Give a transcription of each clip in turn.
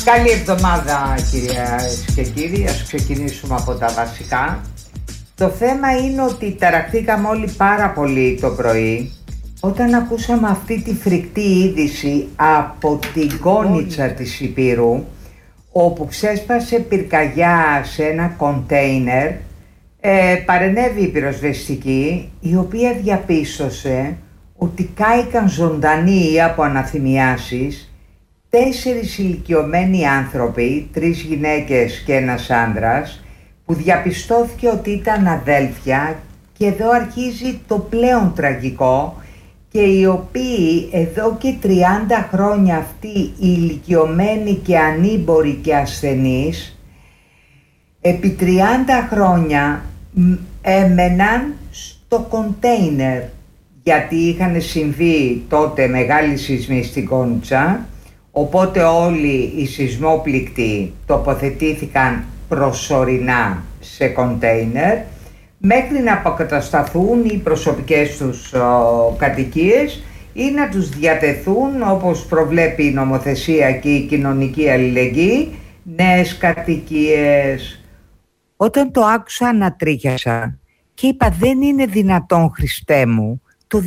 Καλή εβδομάδα κυρίες και κύριοι, ας ξεκινήσουμε από τα βασικά. Το θέμα είναι ότι ταραχτήκαμε όλοι πάρα πολύ το πρωί όταν ακούσαμε αυτή τη φρικτή είδηση από την Κόνιτσα της Υπήρου, όπου ξέσπασε πυρκαγιά σε ένα κοντέινερ. Παρενέβη η πυροσβεστική, η οποία διαπίστωσε ότι κάηκαν ζωντανοί από αναθυμιάσεις 4 ηλικιωμένοι άνθρωποι, 3 γυναίκες και ένας άντρας, που διαπιστώθηκε ότι ήταν αδέλφια, και εδώ αρχίζει το πλέον τραγικό, και οι οποίοι εδώ και 30 χρόνια αυτοί οι ηλικιωμένοι και ανήμποροι και ασθενείς, επί 30 χρόνια έμεναν στο κοντέινερ, γιατί είχαν συμβεί τότε μεγάλοι σεισμοί στην Κόνιτσα, οπότε όλοι οι σεισμόπληκτοι τοποθετήθηκαν προσωρινά σε κοντέινερ μέχρι να αποκατασταθούν οι προσωπικές τους κατοικίες ή να τους διατεθούν, όπως προβλέπει η νομοθεσία και η κοινωνική αλληλεγγύη, νέες κατοικίες. Όταν το άκουσα ανατρίχιασα και είπα, δεν είναι δυνατόν, Χριστέ μου, το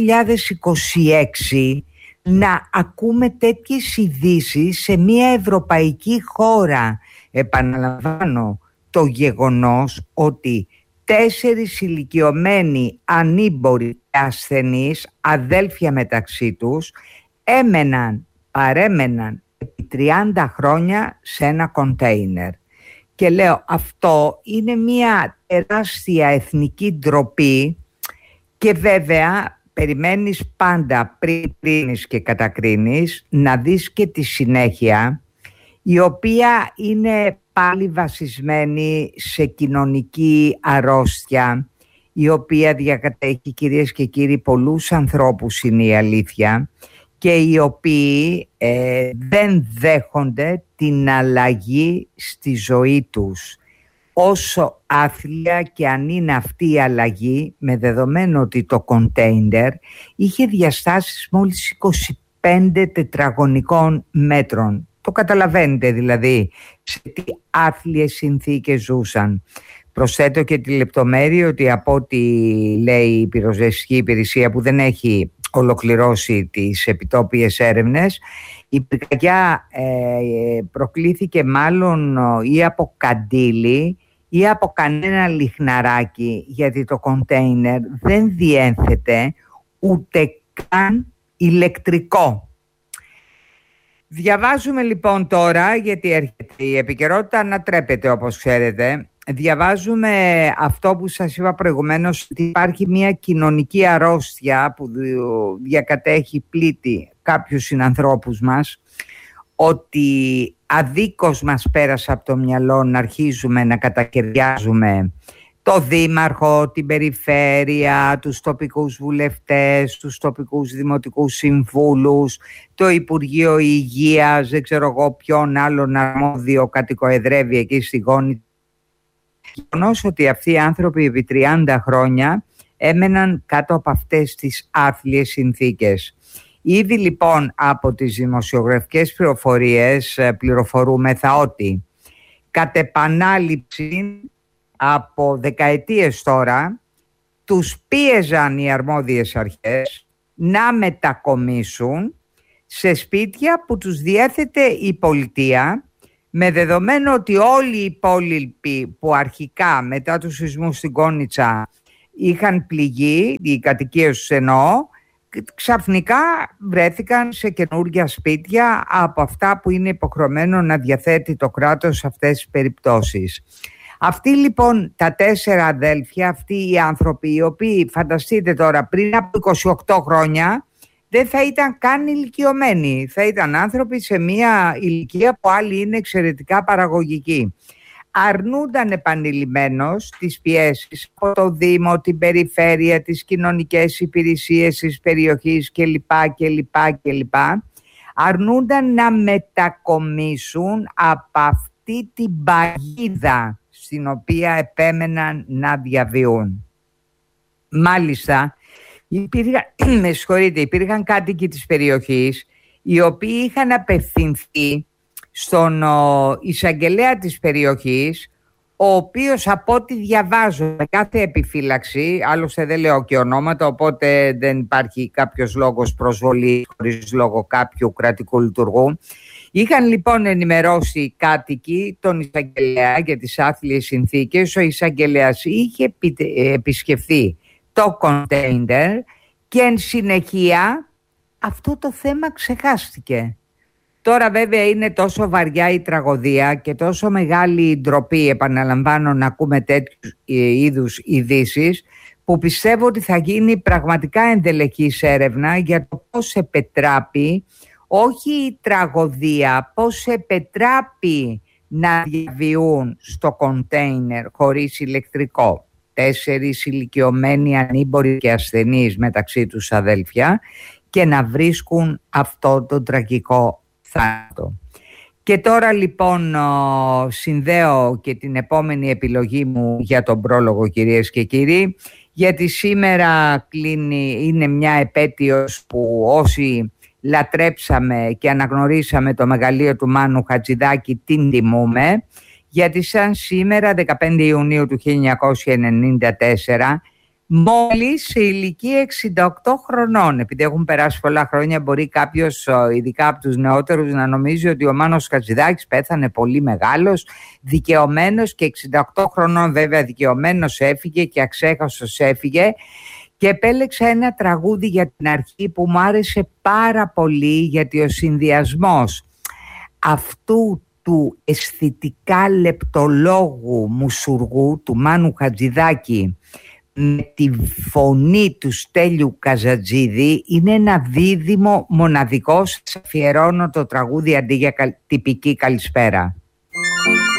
2026 να ακούμε τέτοιες ειδήσεις σε μια ευρωπαϊκή χώρα. Επαναλαμβάνω το γεγονός ότι 4 ηλικιωμένοι ανήμποροι και ασθενείς, αδέλφια μεταξύ τους, παρέμεναν επί 30 χρόνια σε ένα κοντέινερ. Και λέω, αυτό είναι μια τεράστια εθνική ντροπή, και βέβαια περιμένεις πάντα πριν κρίνεις και κατακρίνεις να δεις και τη συνέχεια, η οποία είναι πάλι βασισμένη σε κοινωνική αρρώστια, η οποία διακατέχει, κυρίες και κύριοι, πολλούς ανθρώπους, είναι η αλήθεια, και οι οποίοι δεν δέχονται την αλλαγή στη ζωή τους. Όσο άθλια και αν είναι αυτή η αλλαγή, με δεδομένο ότι το κοντέινερ είχε διαστάσεις μόλις 25 τετραγωνικών μέτρων. Το καταλαβαίνετε δηλαδή σε τι άθλιες συνθήκες ζούσαν. Προσθέτω και τη λεπτομέρεια ότι, από ό,τι λέει η πυροσβεστική υπηρεσία, που δεν έχει ολοκληρώσει τις επιτόπιες έρευνες, η πυρκαγιά προκλήθηκε μάλλον ή από καντήλι ή από κανένα λιχναράκι, γιατί το κοντέινερ δεν διένθεται ούτε καν ηλεκτρικό. Διαβάζουμε λοιπόν τώρα, γιατί έρχεται η επικαιρότητα, ανατρέπεται όπως ξέρετε. Διαβάζουμε αυτό που σας είπα προηγουμένως, ότι υπάρχει μια κοινωνική αρρώστια που διακατέχει, πλήττει κάποιους συνανθρώπους μας, ότι αδίκως μας πέρασε από το μυαλό να αρχίζουμε να κατακεριάζουμε το δήμαρχο, την περιφέρεια, τους τοπικούς βουλευτές, τους τοπικούς δημοτικούς συμβούλους, το Υπουργείο Υγείας, δεν ξέρω εγώ ποιον άλλον αρμόδιο κατοικοεδρεύει εκεί στη Κόνιτσα. Γεγονός ότι αυτοί οι άνθρωποι επί 30 χρόνια έμεναν κάτω από αυτές τις άθλιες συνθήκες. Ήδη λοιπόν από τις δημοσιογραφικές πληροφορίες πληροφορούμεθα ότι κατ' επανάληψη από δεκαετίες τώρα τους πίεζαν οι αρμόδιες αρχές να μετακομίσουν σε σπίτια που τους διέθετε η πολιτεία, με δεδομένο ότι όλοι οι υπόλοιποι που αρχικά μετά τους σεισμούς στην Κόνιτσα είχαν πληγεί, οι κατοικίες τους εννοώ, ξαφνικά βρέθηκαν σε καινούργια σπίτια από αυτά που είναι υποχρεωμένο να διαθέτει το κράτος σε αυτές τις περιπτώσεις. Αυτοί λοιπόν τα 4 αδέλφια, αυτοί οι άνθρωποι, οι οποίοι, φανταστείτε τώρα, πριν από 28 χρόνια δεν θα ήταν καν ηλικιωμένοι, θα ήταν άνθρωποι σε μια ηλικία που άλλοι είναι εξαιρετικά παραγωγικοί. Αρνούνταν επανειλημμένως τις πιέσεις από το Δήμο, την περιφέρεια, τις κοινωνικές υπηρεσίες της περιοχής κλπ. Αρνούνταν να μετακομίσουν από αυτή την παγίδα στην οποία επέμεναν να διαβιούν. Μάλιστα, υπήρχαν κάτοικοι της περιοχής οι οποίοι είχαν απευθυνθεί στον εισαγγελέα της περιοχής, ο οποίος από ό,τι διαβάζω με κάθε επιφύλαξη, άλλωστε δεν λέω και ονόματα, οπότε δεν υπάρχει κάποιος λόγος προσβολής χωρίς λόγο κάποιου κρατικού λειτουργού. Είχαν λοιπόν ενημερώσει κάτοικοι τον εισαγγελέα για τις άθλιες συνθήκες. Ο εισαγγελέας είχε επισκεφθεί το κοντέινερ και εν συνεχεία αυτό το θέμα ξεχάστηκε. Τώρα βέβαια είναι τόσο βαριά η τραγωδία και τόσο μεγάλη η ντροπή, επαναλαμβάνω, να ακούμε τέτοιους είδους ειδήσεις, που πιστεύω ότι θα γίνει πραγματικά ενδελεχής έρευνα για το πώς επετράπει, όχι η τραγωδία, πώς επετράπει να διαβιούν στο κοντέινερ χωρίς ηλεκτρικό 4 ηλικιωμένοι ανήμποροι και ασθενείς, μεταξύ τους αδέλφια, και να βρίσκουν αυτό το τραγικό θάνατο. Και τώρα λοιπόν συνδέω και την επόμενη επιλογή μου για τον πρόλογο, κυρίες και κύριοι, γιατί σήμερα είναι μια επέτειος που όσοι λατρέψαμε και αναγνωρίσαμε το μεγαλείο του Μάνου Χατζηδάκη την τιμούμε, γιατί σαν σήμερα 15 Ιουνίου του 1994, μόλις σε ηλικία 68 χρονών, επειδή έχουν περάσει πολλά χρόνια, μπορεί κάποιος, ειδικά από τους νεότερους, να νομίζει ότι ο Μάνος Χατζηδάκης πέθανε πολύ μεγάλος, δικαιωμένος, και 68 χρονών βέβαια δικαιωμένος έφυγε και αξέχαστος έφυγε, και επέλεξα ένα τραγούδι για την αρχή που μου άρεσε πάρα πολύ, γιατί ο συνδυασμός αυτού του αισθητικά λεπτολόγου μουσουργού του Μάνου Χατζηδάκη με τη φωνή του Στέλιου Καζατζίδη είναι ένα δίδυμο μοναδικό. Σας αφιερώνω το τραγούδι αντί για τυπική καλησπέρα.